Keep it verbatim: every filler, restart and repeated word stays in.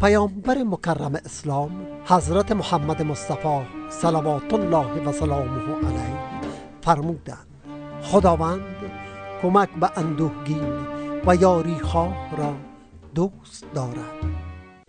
پیامبر مکرم اسلام حضرت محمد مصطفی صلوات الله و سلامه علیه فرمودند: خداوند کمک به اندوهگین و یاریخواه را دوست دارد.